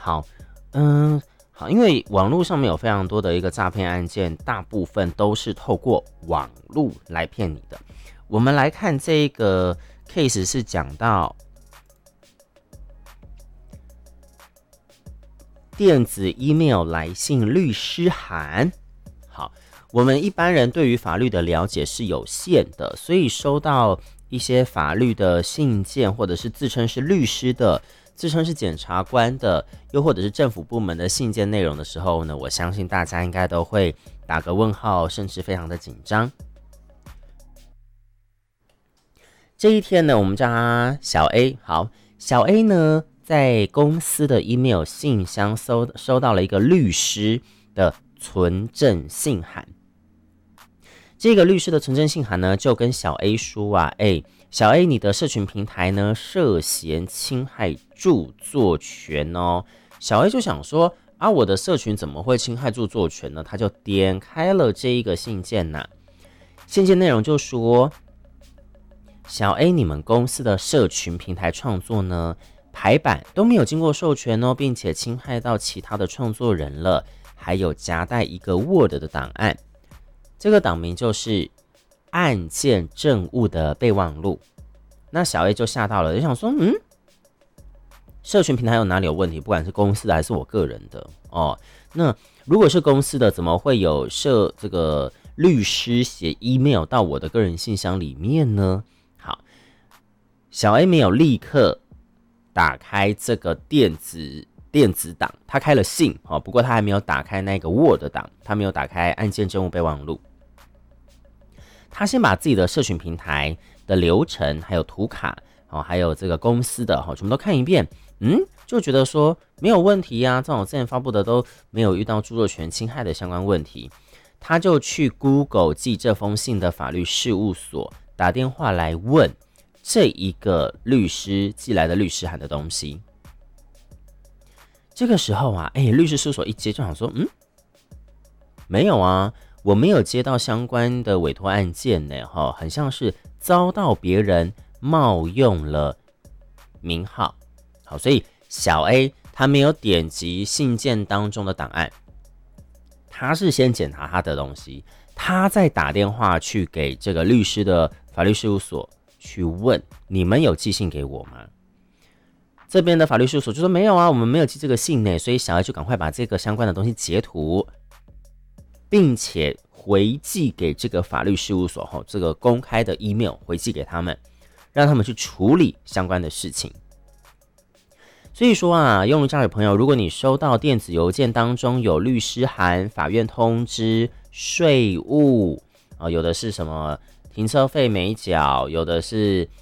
好，好，因为网络上面有非常多的一个诈骗案件，大部分都是透过网络来骗你的。我们来看这个 case 是讲到电子 email 来信律师函。好，我们一般人对于法律的了解是有限的，所以收到一些法律的信件，或者是自称是律师的、自称是检察官的，又或者是政府部门的信件内容的时候呢，我相信大家应该都会打个问号，甚至非常的紧张。这一天呢，我们叫他小 A。好，小 A 呢，在公司的 email 信箱收到了一个律师的存证信函。这个律师的存证信函呢，就跟小 A 说啊，小 A 你的社群平台呢涉嫌侵害著作权哦。小 A 就想说啊，我的社群怎么会侵害著作权呢？他就点开了这一个信件呐，信件内容就说，小 A 你们公司的社群平台创作呢，排版都没有经过授权哦，并且侵害到其他的创作人了，还有夹带一个 Word 的档案。这个档名就是案件证物的备忘录。那小 A 就吓到了，就想说，社群平台有哪里有问题？不管是公司的还是我个人的哦。那如果是公司的，怎么会有这个律师写 email 到我的个人信箱里面呢？好，小 A 没有立刻打开这个电子档，他开了信，不过他还没有打开那个 Word 档，他没有打开案件证物备忘录。他先把自己的社群平台的流程，还有图卡，还有这个公司的全部都看一遍，就觉得说没有问题啊，这种之前发布的都没有遇到著作权侵害的相关问题。他就去 Google 寄这封信的法律事务所打电话来问这一个律师寄来的律师函的东西。这个时候啊，律师事务所一接就想说，没有啊，我没有接到相关的委托案件呢，很像是遭到别人冒用了名号。好，所以小 A 他没有点击信件当中的档案，他是先检查他的东西，他再打电话去给这个律师的法律事务所去问，你们有寄信给我吗？这边的法律事务所就说没有啊，我们没有寄这个信呢，所以小 A 就赶快把这个相关的东西截图，并且回寄给这个法律事务所，这个公开的 email 回寄给他们，让他们去处理相关的事情。所以说啊，用路家的朋友，如果你收到电子邮件当中有律师函、法院通知、税务，有的是什么停车费没缴，有的是